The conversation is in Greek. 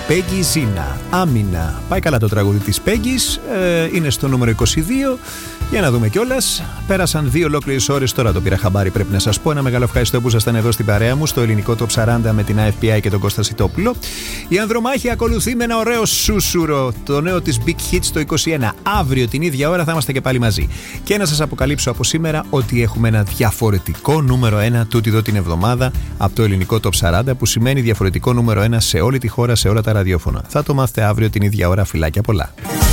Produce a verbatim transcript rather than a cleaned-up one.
Πέγγι Ζίνα, Άμυνα. Πάει καλά το τραγούδι της Πέγγις, ε, είναι στο νούμερο είκοσι δύο. Για να δούμε κιόλας. Πέρασαν δύο ολόκληρες ώρες, τώρα το πήρα χαμπάρι. Πρέπει να σας πω ένα μεγάλο ευχαριστώ που ήσασταν εδώ στην παρέα μου στο ελληνικό Top σαράντα με την Α Εφ Πι Άι και τον Κώστα Σιτόπουλο. Η Ανδρομάχη ακολουθεί με ένα ωραίο σούσουρο. Το νέο της Big Hit στο είκοσι ένα. Αύριο την ίδια ώρα θα είμαστε και πάλι μαζί. Και να σας αποκαλύψω από σήμερα ότι έχουμε ένα διαφορετικό νούμερο ένα τούτη εδώ την εβδομάδα από το ελληνικό Top σαράντα, που σημαίνει διαφορετικό νούμερο ένα σε όλη τη χώρα, σε όλα τα ραδιόφωνα. Θα το μάθετε αύριο την ίδια ώρα. Φιλάκια πολλά.